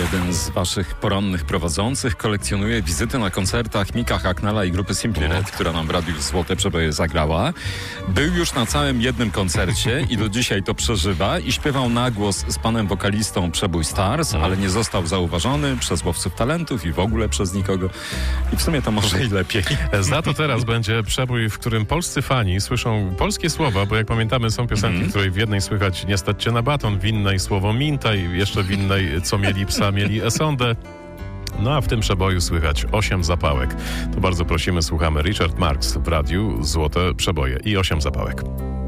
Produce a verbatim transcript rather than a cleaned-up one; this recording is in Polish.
jeden z waszych porannych prowadzących kolekcjonuje wizyty na koncertach Mika Hacknella i grupy Simply Red, która nam w Radiu Złote Przeboje zagrała. Był już na całym jednym koncercie i do dzisiaj to przeżywa i śpiewał na głos z panem wokalistą Przebój Stars, ale nie został zauważony przez łowców talentów i w ogóle przez nikogo. I w sumie to może i lepiej. Za to teraz będzie przebój, w którym polscy fani słyszą polskie słowa, bo jak pamiętamy, są piosenki, mm. w której w jednej słychać nie stać cię na baton, w innej słowo minta i jeszcze w innej co mieli psa, mieli esondę. No a w tym przeboju słychać osiem zapałek. To bardzo prosimy, słuchamy Richard Marx w Radiu Złote Przeboje i osiem zapałek.